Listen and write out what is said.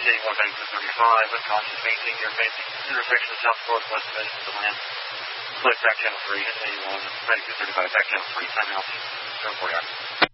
81 back to 35, unconscious, maintain your facing intersection of south northwest division of the land. Select back channel 3, 81, back to 35, back channel 3, time out, 740 out.